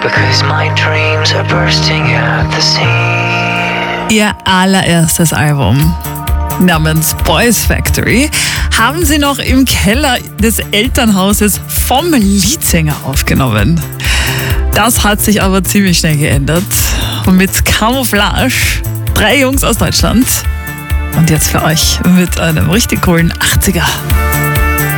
because my dreams are bursting at the seams. Ihr allererstes Album namens Boys Factory haben sie noch im Keller des Elternhauses vom Leadsänger aufgenommen. Das hat sich aber ziemlich schnell geändert. Und mit Camouflage, 3 Jungs aus Deutschland. Und jetzt für euch mit einem richtig coolen 80er.